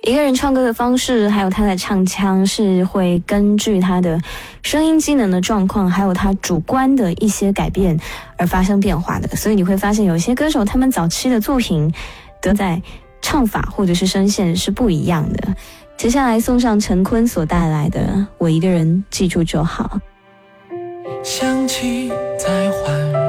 一个人唱歌的方式，还有他的唱腔是会根据他的声音机能的状况，还有他主观的一些改变而发生变化的。所以你会发现有一些歌手他们早期的作品都在唱法或者是声线是不一样的。接下来送上陈坤所带来的我一个人记住就好。 想起在环